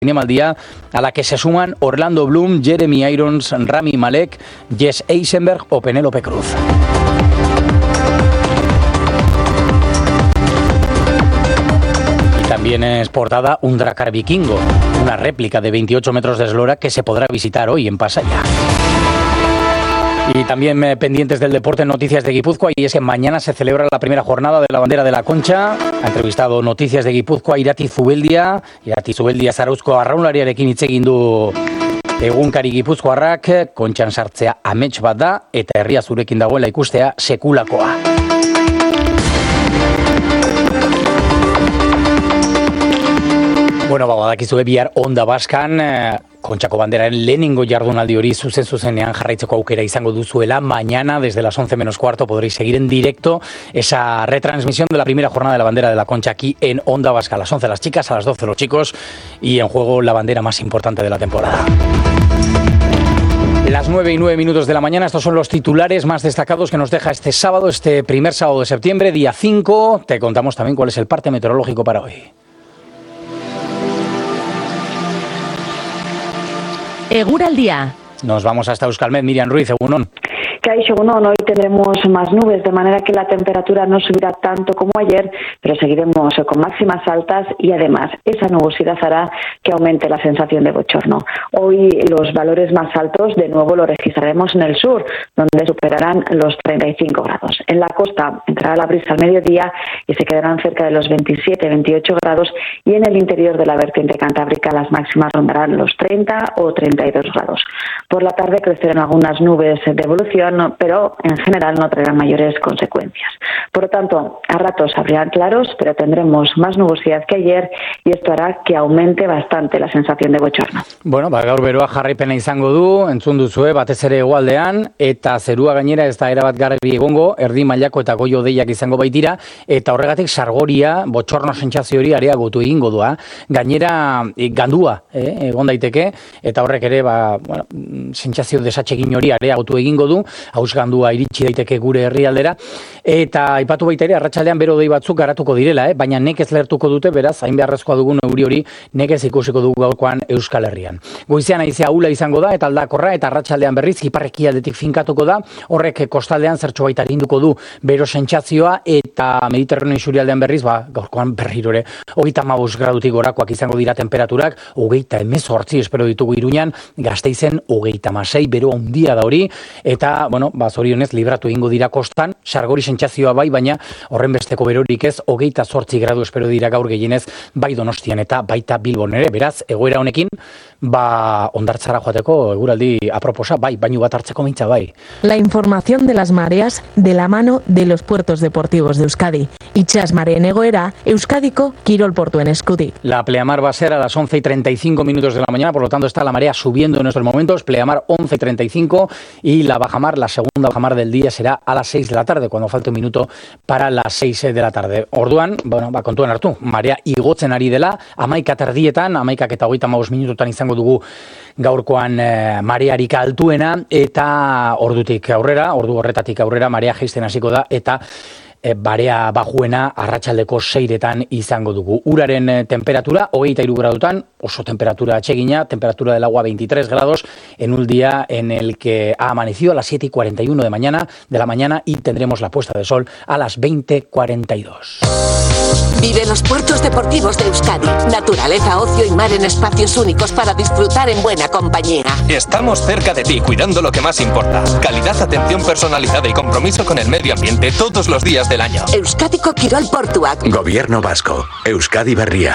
Zinemaldia, a la que se suman Orlando Bloom, Jeremy Irons, Rami Malek, Jesse Eisenberg o Penélope Cruz. También es portada un Drakkar vikingo, una réplica de 28 metros de eslora que se podrá visitar hoy en Pasaia. Y también pendientes del deporte en Noticias de Guipúzcoa, y es que mañana se celebra la primera jornada de la bandera de la Concha. Ha entrevistado Noticias de Guipúzcoa Irati Zubeldia Zarauzko arraunlariarekin hitz egin du egunkari gipuzkoarrak. Kontxan sartzea amets bat da eta herria zurekin dagoela ikustea sekulakoa. Bueno, badakizue bihar Onda Baskan Kontxako banderaren lehenengo jardunaldi hori zuzenean jarraitzeko aukera izango duzuela. Mañana, desde las 11 menos cuarto, podréis seguir en directo esa retransmisión de la primera jornada de la bandera de la Concha aquí en Onda Vasca. A las 11 las chicas, a las 12 los chicos, y en juego la bandera más importante de la temporada. Las 9:09 de la mañana, estos son los titulares más destacados que nos deja este sábado, este primer sábado de septiembre, día 5. Te contamos también cuál es el parte meteorológico para hoy. Egur al día. Nos vamos hasta Euskalmet. Miriam Ruiz, egunon. Kaixo, hoy tendremos más nubes, de manera que la temperatura no subirá tanto como ayer, pero seguiremos con máximas altas y además esa nubosidad hará que aumente la sensación de bochorno. Hoy los valores más altos de nuevo los registraremos en el sur, donde superarán los 35 grados. En la costa entrará la brisa al mediodía y se quedarán cerca de los 27-28 grados, y en el interior de la vertiente cantábrica las máximas rondarán los 30 o 32 grados. Por la tarde crecerán algunas nubes de evolución, pero en general no traerán mayores consecuencias. Por lo tanto, a ratos abrirán claros, pero tendremos más nubosidad que ayer, y esto hará que aumente bastante la sensación de bochorno. Bueno, gaur beroa jarraipena izango du, entzun duzue, batez ere hegoaldean, eta zerua gainera ez da erabat garbi egongo, erdi mailako eta goi hodeiak izango baitira, eta horregatik sargoria, botxorno sentsazio hori areagotu egingo du. Gainera, gandua egon daiteke, eta horrek ere, sentsazio desatsegin hori areagotu egingo du, hausgandua iritsi daiteke gure herrialdera, eta aipatu baita ere arratsaldean bero dei batzuk garatuko direla, baina nekez lertuko dute, beraz hain beharrezkoa dugun euri hori nekez ikusiko dugu gaurkoan Euskal Herrian. Goizean haizea ahula izango da eta aldakorra, eta arratsaldean berriz ipar-ekialdetik finkatuko da, horrek kostaldean zertxo baita arinduko du bero sentsazioa, eta Mediterraneo isurialdean berriz, gaurkoan berriro ere 35 gradutik gorakoak izango dira temperaturak, 38 espero ditugu Iruñan, Gasteizen 36, bero handia da hori, eta zorionez libratu egingo dira kostan, sargori sentsazioa bai, baina horren besteko berorik ez, 28 gradu espero dira gaur gehienez, bai Donostian eta baita Bilbon ere. Beraz, egoera honekin, hondartzara joateko eguraldi aproposa, bainu bat hartzeko mintza bai. La información de las mareas de la mano de los puertos deportivos de Euskadi. Itxas mareen egoera, Euskadiko kirol portuen eskutik. La pleamar va a ser a las 11:35 de la mañana, por lo tanto está la marea subiendo en estos momentos, pleamar 11:35, y la bajamar, la segunda bajamar del día, será a las 6 de la tarde, cuando falte un minuto para las 6 de la tarde. Orduan, kontuan hartu, marea igotzen ari dela, 11:00, 11:35 minututan izango dugu gaurkoan marearik altuena, eta ordu horretatik aurrera marea jaisten hasiko da, eta barea bajuena arratsaldeko 6etan izango dugu. Uraren temperatura 23 gradutan, oso temperatura atsegina, temperatura del agua 23 grados, en un día en el que ha amanecido a las 7:41 de la mañana y tendremos la puesta de sol a las 20:42. Vive los puertos deportivos de Euskadi. Naturaleza, ocio y mar en espacios únicos para disfrutar en buena compañía. Estamos cerca de ti, cuidando lo que más importa. Calidad, atención personalizada y compromiso con el medio ambiente todos los días del año. Euskadiko Kirol Portuak. Gobierno vasco. Euskadi Berria.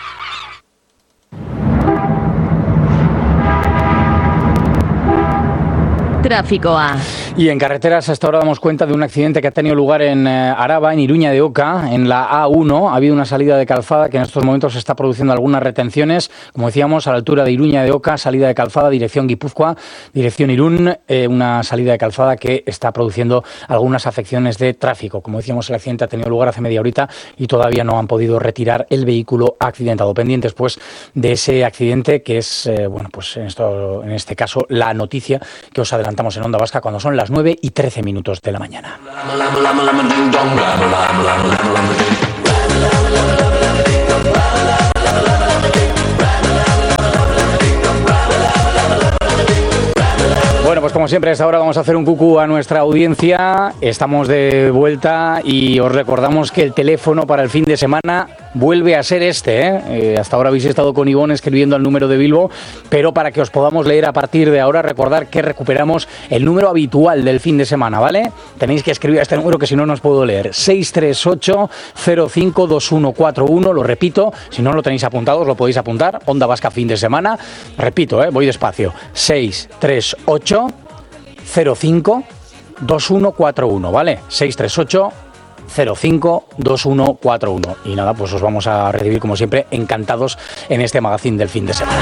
Tráfico A. Y en carreteras hasta ahora damos cuenta de un accidente que ha tenido lugar en Araba, en Iruña de Oca, en la A1. Ha habido una salida de calzada que en estos momentos se está produciendo algunas retenciones, como decíamos, a la altura de Iruña de Oca, salida de calzada, dirección Guipúzcoa, dirección Irún, una salida de calzada que está produciendo algunas afecciones de tráfico. Como decíamos, el accidente ha tenido lugar hace media horita y todavía no han podido retirar el vehículo accidentado. Pendientes, pues, de ese accidente, que es, en este caso, la noticia que os adelantamos en Onda Vasca cuando son las 9:13 de la mañana. Bueno, pues como siempre, a esta hora vamos a hacer un cucú a nuestra audiencia. Estamos de vuelta y os recordamos que el teléfono para el fin de semana vuelve a ser este. Hasta ahora habéis estado con Ivonne escribiendo al número de Bilbo, pero para que os podamos leer a partir de ahora, recordar que recuperamos el número habitual del fin de semana, ¿vale? Tenéis que escribir a este número que si no, no os puedo leer. 638-052141, lo repito, si no lo tenéis apuntado, os lo podéis apuntar. Onda Vasca fin de semana. Repito, voy despacio. 638 05 2141, ¿vale? 638 05 2141. Y nada, pues os vamos a recibir como siempre encantados en este magazine del fin de semana.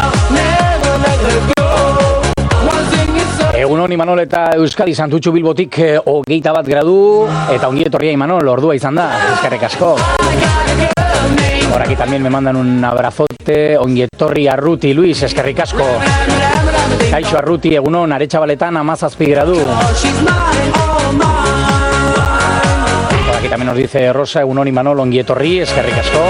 Egunon Imanol eta Euskadi Santutxu Bilbotik 21 gradu eta ongi etorria Imanol, ordua izan da, eskerrik asko. Por aquí también me mandan un abrazote, ongi etorri Arruti Luis, eskerrik asko. Kaixo Arruti, egunon, Aretxabaletan 17 gradu. Por aquí también nos dice Rosa, egunon Imanol, ongi etorri, eskerrik asko.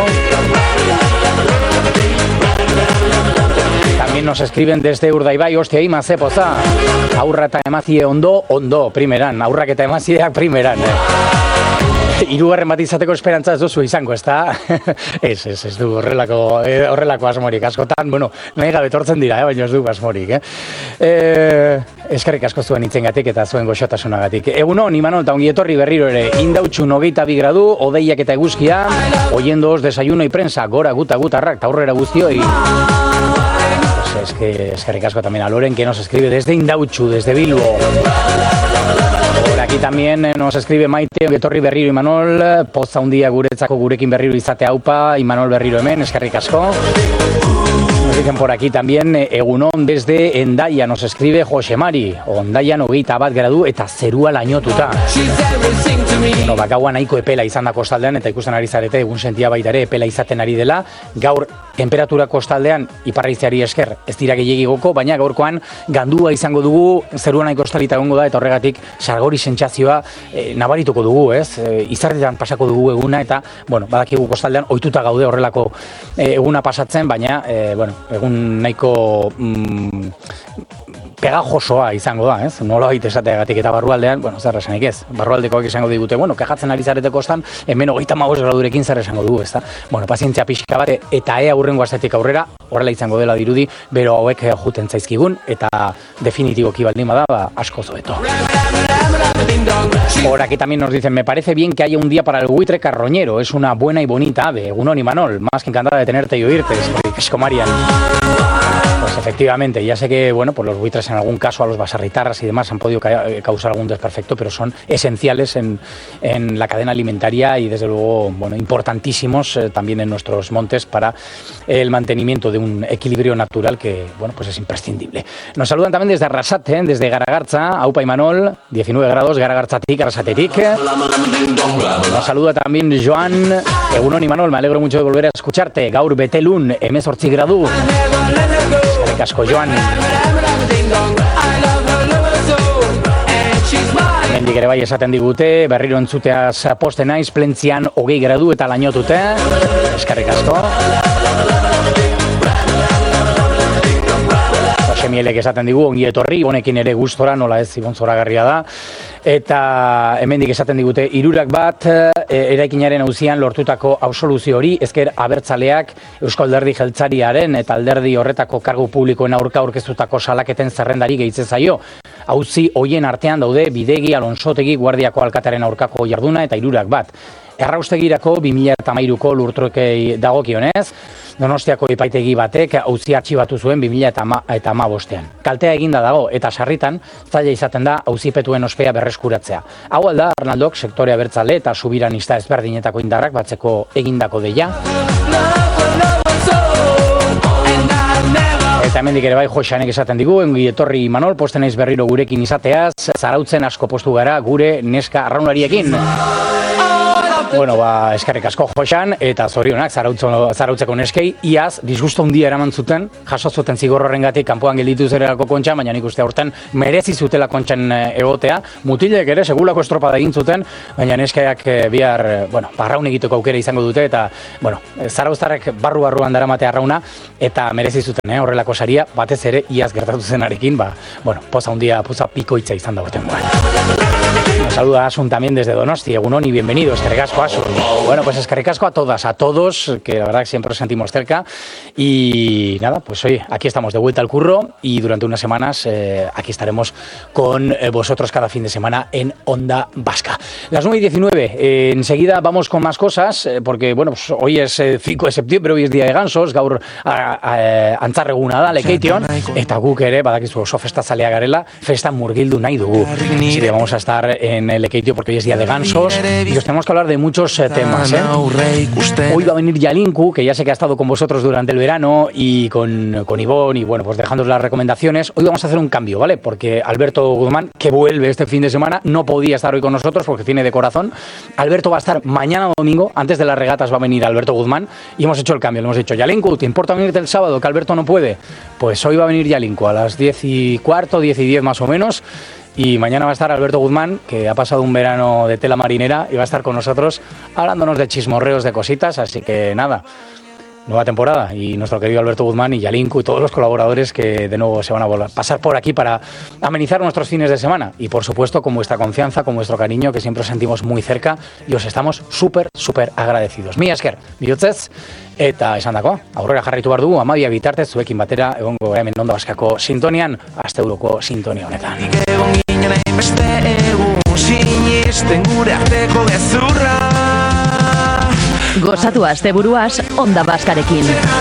También nos escriben desde Urdaibai, hostia, ima ze poza. Aurra eta emazie ondo, primeran. Aurrak eta emazieak primeran. Hirugarren bat izateko esperantza ez duzu izango, ez da? Ez du horrelako asmorik. Askotan, bueno, nahi gabe tortzen dira, baina ez du asmorik. Eskerrik asko zuen itzengatik eta zuen goxotasunagatik. Egunon, Imanol, eta ongi etorri berriro ere. Indautxu 22 gradu, odeiak eta eguzkia. Oyendoos desayuno y prensa, gora gutarrak, eta aurrera guztioi. Es que eskerrik asko también a Loren, que nos escribe desde Indautxu, desde Bilbo. Por aquí también nos escribe Maite, ongi etorri berriro Imanol, poza un día guretzako gurekin berriro izate aupa, Imanol berriro hemen, eskerrik asko. Nos dicen por aquí también, egunon desde Endaya, nos escribe Jose Mari, Ondaian 21 gradu eta zerua lainotuta. No, bakaua nahiko epela izan da kostaldean, eta ikusten ari zarete, egun sentia baita ere epela izaten ari dela. Gaur, temperatura kostaldean, iparraizeari esker, ez dira gehiegi goko, baina gaurkoan gandua izango dugu, zerua nahiko estalita egongo da, eta horregatik sargori sentsazioa nabarituko dugu, ez? Izarretan pasako dugu eguna, eta, bueno, badakigu kostaldean ohituta gaude horrelako eguna pasatzen, baina, egun nahiko pegajosoa izango da, ez? Nola baita esateagatik eta barrualdean, bueno, zer esanik ez? Barrualdekoak izango digute, bueno, kejatzen ari zarete kostan, hemen 35 gradurekin zer esango dugu, ezta? Bueno, pazientzia pixka bat, eta hurrengo astetik aurrera, horrela izango dela dirudi, bero hauek juten zaizkigun, eta definitiboki baldin bada, asko zoeto. Por aquí también nos dicen, me parece bien que haya un día para el buitre carroñero, es una buena y bonita ave. Egunon Imanol, más que encantada de tenerte y oírte, es Marian. Pues efectivamente, ya sé que, bueno, pues los buitres en algún caso a los basarritarras y demás han podido causar algún desperfecto, pero son esenciales en la cadena alimentaria y desde luego, bueno, importantísimos también en nuestros montes para el mantenimiento de un equilibrio natural que, bueno, pues es imprescindible. Nos saludan también desde Arrasate, desde Garagartza, Aupa Imanol, 19 grados, Garagartzatik, Arrasatetik. Nos saluda también Joan, egunon Imanol, me alegro mucho de volver a escucharte. Gaur betelun, 18 gradu. Eskerrik asko, Joan. Hemendik ere bai esaten digute, berriro entzuteaz poste naiz, Plentzian 20 gradu eta lainotute. Eskerrik asko. Jose Mielek esaten digu, ongi etorri, honekin ere gustora, nola ez Ibon zoragarria da. Eta hemendik esaten digute, 3 eraikinaren auzian lortutako absoluzio hori, ezker abertzaleak Eusko Alderdi Jeltzariaren eta alderdi horretako kargu publikoen aurka aurkeztutako salaketen zerrendari gehitzen zaio. Auzi hoien artean daude Bidegi, Alonsotegi, Guardiako alkatearen aurkako jarduna eta 3. Erraustegirako 2013ko lurtrukei dagokionez, Donostiako epaitegi batek auzi artxibatu zuen 2015ean. Kaltea eginda dago eta sarritan zaila izaten da auzipetuen ospea berreskuratzea. Hau alda Arnaldok sektore abertzale eta subiranista ezberdinetako indarrak batzeko egindako deia. Eta hemendik ere bai Joxanek esaten digu, ongi etorri Imanol, posten naiz berriro gurekin izateaz, zarautzen asko postu gara gure neska arraunlariekin. Bueno, eskerrik asko Joxan, eta zorionak zarautzeko neskei, iaz, disgusto handia eraman zuten, jaso zuten zigor horrengatik kanpoan gelditu zerelako Kontxan, baina nik uste aurten merezi zutela Kontxan egotea, mutilek ere segulako estropada egin zuten, baina neskaiak bihar, arraun egiteko aukera izango dute, eta, zarauztarrek barruan daramatea arrauna, eta merezi zuten, horrelako saria, batez ere, iaz gertatu zenarekin, poza handia, poza pikoitza izan da boten guen. Nos saluda Asun también desde Donosti. Egunon y bienvenido. Eskerrik asko, Asun. Bueno, pues eskerrik asko a todas, a todos, que la verdad que siempre os sentimos cerca. Y nada, pues hoy aquí estamos de vuelta al curro y durante unas semanas aquí estaremos con vosotros cada fin de semana en Onda Vasca. Las 9:19. Enseguida vamos con más cosas, porque pues hoy es 5 de septiembre, hoy es día de gansos, gaur antzarreguna da, lekeition, eta guk ere, badakizu oso festa zalea garela, festa murgildu nahi dugu. Así que vamos a estar en el Lekeitio porque hoy es día de gansos y os tenemos que hablar de muchos temas. Hoy va a venir Yalinku, que ya sé que ha estado con vosotros durante el verano y con Ivonne y pues dejándoos las recomendaciones. Hoy vamos a hacer un cambio, ¿vale? Porque Alberto Guzmán, que vuelve este fin de semana, no podía estar hoy con nosotros porque tiene de corazón. Alberto va a estar mañana domingo, antes de las regatas va a venir Alberto Guzmán y hemos hecho el cambio, le hemos dicho, Yalinku, ¿te importa venirte el sábado que Alberto no puede? Pues hoy va a venir Yalinku a las 10:15, 10:10 más o menos. Y mañana va a estar Alberto Guzmán, que ha pasado un verano de tela marinera y va a estar con nosotros hablándonos de chismorreos, de cositas, así que nada, nueva temporada y nuestro querido Alberto Guzmán y Yalinku y todos los colaboradores que de nuevo se van a pasar por aquí para amenizar nuestros fines de semana y por supuesto con vuestra confianza, con vuestro cariño que siempre os sentimos muy cerca y os estamos súper agradecidos. Mi esker, bihotzez, eta esan dako, aurrera jarraitu behar dugu, 12 bitartez zuekin batera egongo hemen Onda Vaskako sintonian, asteburuko sintonia honetan. Beste egun sinisten gure arteko gezurra. Gozatu asteburuaz Onda Vaskarekin.